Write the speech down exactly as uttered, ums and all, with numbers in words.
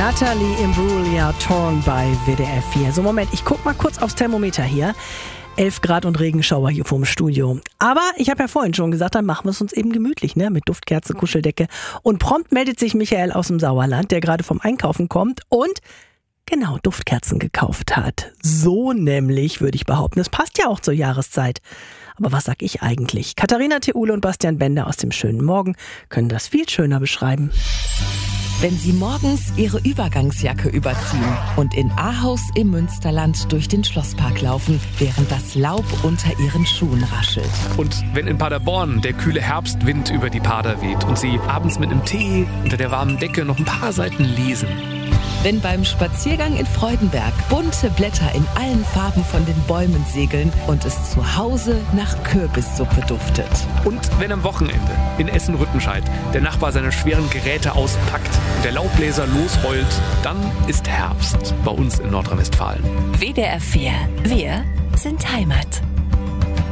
Natalie Imbruglia, Torn bei W D F vier. So, Moment, ich guck mal kurz aufs Thermometer hier. elf Grad und Regenschauer hier vorm Studio. Aber ich habe ja vorhin schon gesagt, dann machen wir es uns eben gemütlich, ne? Mit Duftkerze, Kuscheldecke. Und prompt meldet sich Michael aus dem Sauerland, der gerade vom Einkaufen kommt und genau Duftkerzen gekauft hat. So nämlich, würde ich behaupten. Das passt ja auch zur Jahreszeit. Aber was sag ich eigentlich? Katharina Theule und Bastian Bender aus dem schönen Morgen können das viel schöner beschreiben. Wenn Sie morgens Ihre Übergangsjacke überziehen und in Ahaus im Münsterland durch den Schlosspark laufen, während das Laub unter Ihren Schuhen raschelt. Und wenn in Paderborn der kühle Herbstwind über die Pader weht und Sie abends mit einem Tee unter der warmen Decke noch ein paar Seiten lesen. Wenn beim Spaziergang in Freudenberg bunte Blätter in allen Farben von den Bäumen segeln und es zu Hause nach Kürbissuppe duftet. Und wenn am Wochenende in Essen-Rüttenscheid der Nachbar seine schweren Geräte auspackt und der Laubbläser losheult, dann ist Herbst bei uns in Nordrhein-Westfalen. W D R vier. Wir sind Heimat.